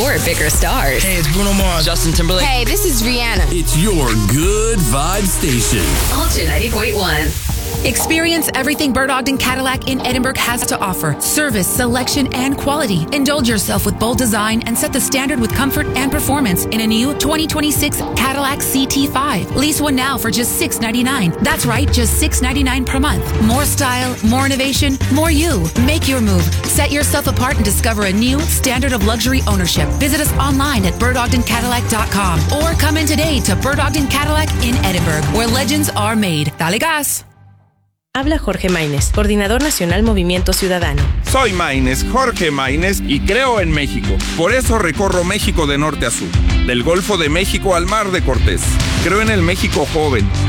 or bigger stars. Hey, it's Bruno Mars. Justin Timberlake. Hey, this is Rihanna. It's your good vibe station. Ultra 90.1. Experience everything Bird Ogden Cadillac in Edinburgh has to offer. Service, selection, and quality. Indulge yourself with bold design and set the standard with comfort and performance in a new 2026 Cadillac CT5. Lease one now for just $699. That's right, just $699 per month. More style, more innovation, more you. Make your move. Set yourself apart and discover a new standard of luxury ownership. Visit us online at birdogdencadillac.com or come in today to Bird Ogden Cadillac in Edinburgh, where legends are made. Dale gas. Habla Jorge Maínez, Coordinador Nacional Movimiento Ciudadano. Soy Maínez, Jorge Maínez, y creo en México. Por eso recorro México de norte a sur, del Golfo de México al Mar de Cortés. Creo en el México joven,